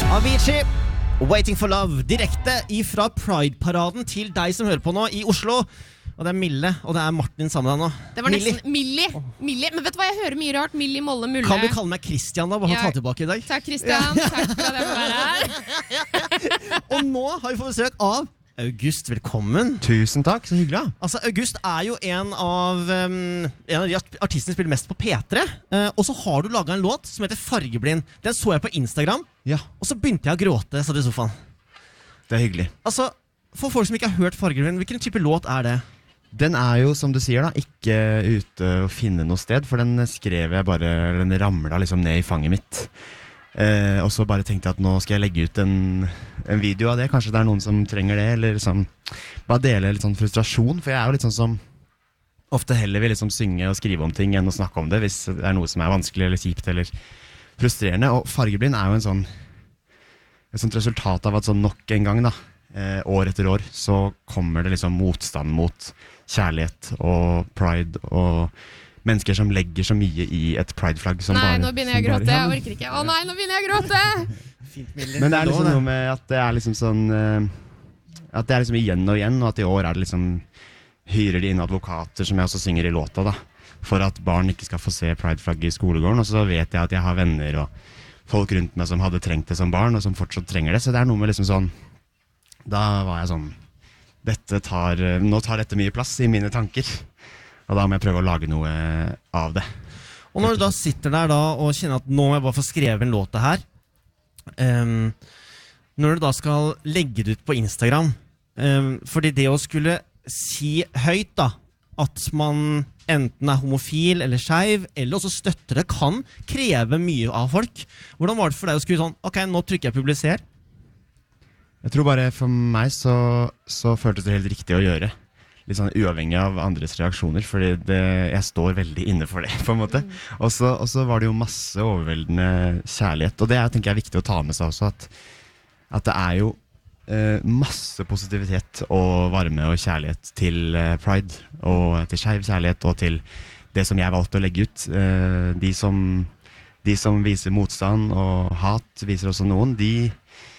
Avicii, Waiting for Love, direkte ifra Pride-paraden til deg som hører på nå i Oslo. Og det Mille, og det Martin sammen med deg nå. Det var nesten Millie. Men vet du hva, jeg hører mye rart. Millie, Molle, Mulle. Kan du kalle meg Christian da, bare ta tilbake i dag? Takk, Christian. Takk for at jeg får være her. Og nå har vi fått besøk av August, velkommen. Tusen takk, så hyggelig. Altså, August jo en av de artistene som spiller mest på P3. Og så har du laget en låt som heter Fargeblind. Den så jeg på Instagram, Ja. og så begynte jeg å gråte, satt i sofaen. Det hyggelig. Altså, for folk som ikke har hørt Fargeblind, hvilken type låt det? Den jo, som du sier da, ikke ute å finne noe sted, for den skrev jeg bare, den ramlet liksom ned i fanget mitt. Og så bare tenkte jeg at nå skal jeg legge ut en video av det. Kanskje det noen som trenger det, eller liksom bare dele litt sånn frustrasjon. For jeg jo litt sånn som ofte heller vil liksom synge og skrive om ting enn å snakke om det, hvis det noe som vanskelig eller kjipt eller frustrerende. Og Fargeblind jo et sånt resultat av at sånn nok en gang da, år etter år, så kommer det liksom motstand mot kjærlighet og pride og mennesker som legger så mye i et pride-flagg som Nei, nå begynner jeg å gråte, jeg orker ikke. Å nei, nå begynner jeg å gråte! Men det liksom noe med at det liksom sånn at det liksom igjen og igjen, og at i år det liksom hyrer de inn advokater, som jeg også synger i låta da, for at barn ikke skal få se pride-flagget i skolegården. Og så vet jeg at jeg har venner og folk rundt meg som hadde trengt det som barn, og som fortsatt trenger det. Så det noe med liksom sånn, da var jeg sånn, nå tar dette mye plass i mine tanker. Og da må jeg prøve å lage noe av det. Og når du da sitter der da og kjenner at nå må jeg bare få skrevet en låt her, når du da skal legge det ut på Instagram, fordi det å skulle si høyt da, at man enten homofil eller skeiv, eller også støtter det, kan kreve mye av folk. Hvordan var det for deg å skulle sånn, ok, nå trykker jeg publiser? Jeg tror bare for meg så føltes det helt riktig å gjøre. Litt sånn uavhengig av andres reaksjoner, fordi jeg står veldig inne for det, på en måte. Og så var det jo masse overveldende kjærlighet, og det tenker jeg viktig å ta med seg også, at det jo masse positivitet og varme og kjærlighet til Pride, og til skeiv kjærlighet, og til det som jeg valgte å legge ut. De som viser motstand og hat, viser også noen, de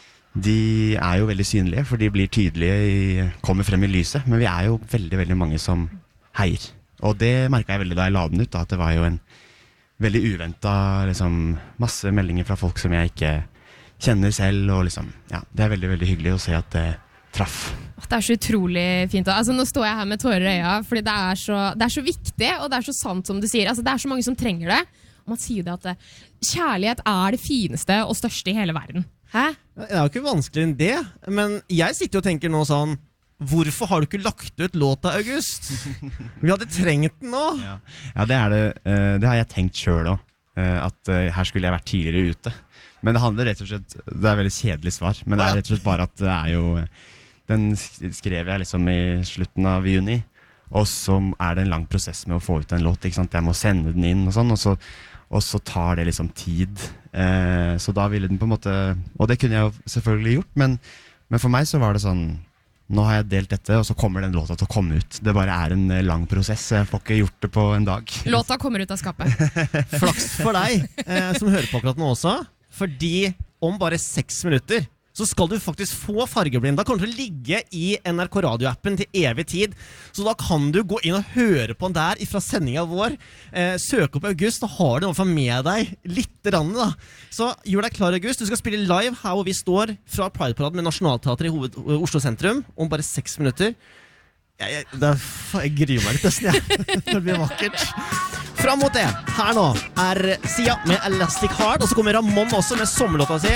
jo veldig synlige, for de blir tydelige, kommer frem i lyset, men vi jo veldig, veldig mange som heier. Og det merket jeg veldig da jeg la den ut, da, at det var jo en veldig uventet, liksom, masse meldinger fra folk som jeg ikke kjenner selv, og liksom, ja, det veldig, veldig hyggelig å se at det traff. Det så utrolig fint. Altså, nå står jeg her med tårer i øya, fordi det er så viktig, og det så sant som du sier. Altså, det så mange som trenger det, og man sier det at kjærlighet det fineste og største i hele verden. Hæ? Det jo ikke vanskelig enn det, men jeg sitter og tenker nå sånn, hvorfor har du ikke lagt ut låta, August? Vi hadde trengt den nå. Ja, det har jeg tenkt selv også, at her skulle jeg vært tidligere ute. Men det handler rett og slett, det et veldig kjedelig svar, men det rett og slett bare at det jo, den skrev jeg liksom i slutten av juni, og så det en lang prosess med å få ut en låt, ikke sant? Jeg må sende den inn og sånn, og så tar det liksom tid. Så da ville den på en måte, og det kunne jeg jo selvfølgelig gjort, men for meg så var det sånn, nå har jeg delt dette, og så kommer den låta til å komme ut. Det bare en lang prosess, jeg får ikke gjort det på en dag. Låta kommer ut av skapet. Flaks for deg, som hører på akkurat nå også, fordi om bare 6 minutter, så skal du faktisk få Fargeblind. Da kommer du til å ligge i NRK Radio-appen til evig tid. Så da kan du gå inn og høre på den der fra sendingen vår. Søk opp August, da har du noe med deg litt rann, da. Så gjør deg klar, August. Du skal spille live her hvor vi står fra Pride-paraden med Nationaltheatret i Oslo sentrum om bare 6 minutter. Jeg gruer meg litt nesten, det blir vakkert. Fram mot det, her nå Sia med Elastic Heart, og så kommer Ramon også med sommerlåta si